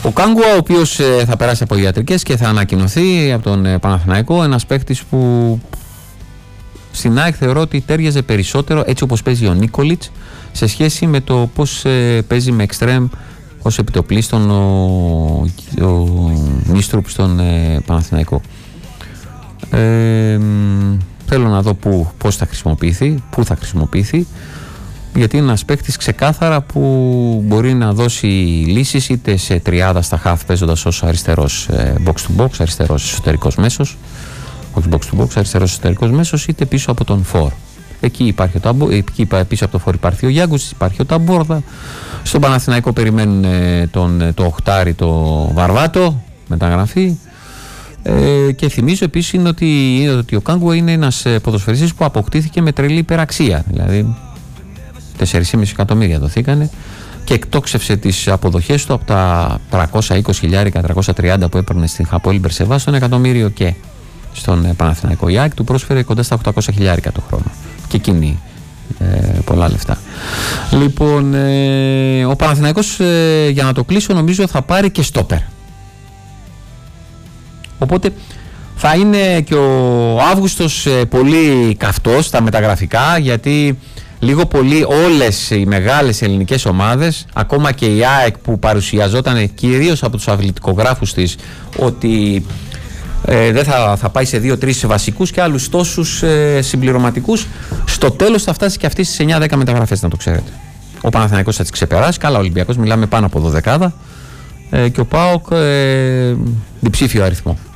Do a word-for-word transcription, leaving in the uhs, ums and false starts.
Ο Κάγκουα, ο οποίος ε, θα περάσει από ιατρικές και θα ανακοινωθεί από τον ε, Παναθηναϊκό, ένας παίκτης που στην ΑΕΚ θεωρώ ότι τέριαζε περισσότερο έτσι όπως παίζει ο Νίκολιτς σε σχέση με το πώς ε, παίζει με εξτρέμ ως επιτοπλίστων ο, ο Νίστρουπ στον ε, Παναθηναϊκό. Ε, θέλω να δω που, πώς θα χρησιμοποιηθεί, πού θα χρησιμοποιηθεί, γιατί είναι ένας παίκτης ξεκάθαρα που μπορεί να δώσει λύσεις είτε σε τριάδα στα χαφ παίζοντας ως αριστερός ε, box to box, αριστερός εσωτερικός μέσος, όχι box to box, αριστερός εσωτερικός μέσος, είτε πίσω από τον φορ. Εκεί υπάρχει ο Ταμπο, εκεί πίσω από το φορ υπάρχει ο Γιάγκους, υπάρχει ο Ταμπόρδα. Στον Παναθηναϊκό περιμένουν ε, τον, το οχτάρι, το Βαρβάτο, μεταγραφή. Ε, και θυμίζω επίσης είναι ότι, είναι ότι ο Κάγκουα είναι ένας ποδοσφαιριστής που αποκτήθηκε με τρελή υπεραξία. Δηλαδή τέσσερα κόμμα πέντε εκατομμύρια δοθήκανε και εκτόξευσε τις αποδοχές του από τα τριακόσια είκοσι χιλιάρικα, τριακόσια τριάντα που έπαιρνε στην Χαπόελ Μπερσεβά στον εκατομμύριο και στον Παναθηναϊκό. Η ΑΕΚ του πρόσφερε κοντά στα οκτακόσια χιλιάρικα το χρόνο και εκείνη ε, πολλά λεφτά. Λοιπόν, ε, ο Παναθηναϊκός ε, για να το κλείσω νομίζω θα πάρει και στόπερ. Οπότε θα είναι και ο Αύγουστος ε, πολύ καυτός στα μεταγραφικά, γιατί λίγο πολύ όλες οι μεγάλες ελληνικές ομάδες, ακόμα και η ΑΕΚ που παρουσιαζόταν κυρίως από τους αθλητικογράφους της ότι ε, δεν θα, θα πάει σε δύο τρεις βασικούς και άλλους τόσους ε, συμπληρωματικούς, στο τέλος θα φτάσει και αυτή στις εννιά δέκα μεταγραφές, να το ξέρετε. Ο Παναθηναϊκός θα τις ξεπεράσει, καλά ο Ολυμπιακός μιλάμε πάνω από δωδεκάδα ε, και ο ΠΑΟΚ ε, διψήφιο αριθμό.